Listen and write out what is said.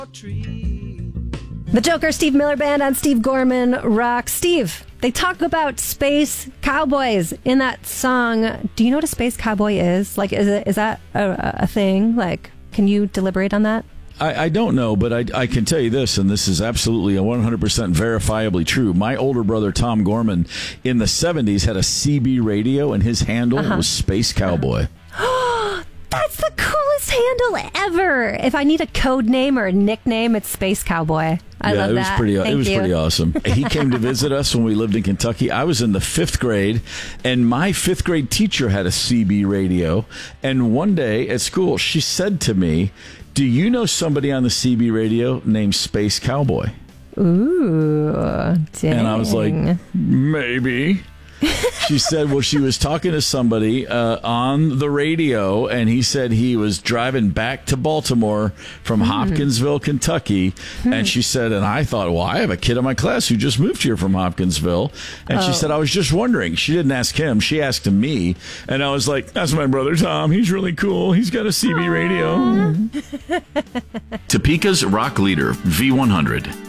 The Joker, Steve Miller Band on Steve Gorman Rock. Steve, they talk about space cowboys in that song. Do you know what a space cowboy is? Like, is that a thing? Like, can you deliberate on that? I don't know, but I can tell you this, and this is absolutely 100% verifiably true. My older brother, Tom Gorman, in the 70s had a CB radio, and his handle was Space Cowboy. That's the coolest handle ever. If I need a code name or a nickname, it's Space Cowboy. I love that. It was pretty awesome. He came to visit us when we lived in Kentucky. I was in the 5th grade, and my 5th grade teacher had a CB radio. And one day at school, she said to me, "Do you know somebody on the CB radio named Space Cowboy?" Ooh, dang. And I was like, maybe. She said, well, she was talking to somebody on the radio, and he said he was driving back to Baltimore from Hopkinsville, Kentucky. And she said, and I thought, well, I have a kid in my class who just moved here from Hopkinsville. And she said, I was just wondering. She didn't ask him. She asked me. And I was like, that's my brother, Tom. He's really cool. He's got a CB radio. Topeka's rock leader, V100.